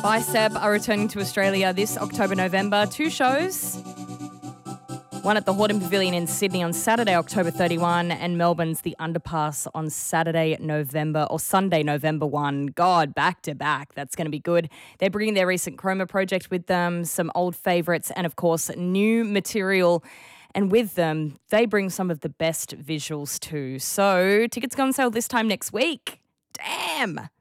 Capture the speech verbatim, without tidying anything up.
Bicep are returning to Australia this October, November. Two shows. One at the Hordern Pavilion in Sydney on Saturday, October thirty-first, and Melbourne's The Underpass on Saturday, November, or Sunday, November first. God, back to back. That's going to be good. They're bringing their recent Chroma project with them, some old favourites, and of course, new material. And with them, they bring some of the best visuals too. So tickets go on sale this time next week. Damn.